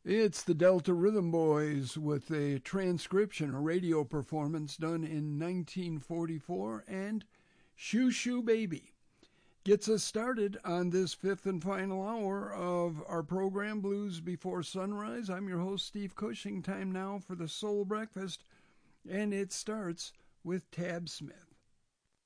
It's the Delta Rhythm Boys with a transcription, a radio performance done in 1944, and Shoo Shoo Baby gets us started on this fifth and final hour of our program, Blues Before Sunrise. I'm your host, Steve Cushing. Time now for the Soul Breakfast, and it starts with Tab Smith.